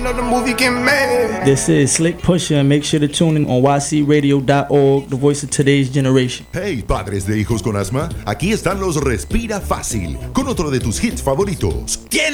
another movie get made. This is Slick Pusher, and make sure to tune in on ycradio.org, the voice of today's generation. Hey, padres de hijos con asma, aquí están los Respira Fácil, con otro de tus hits favoritos. ¿Quién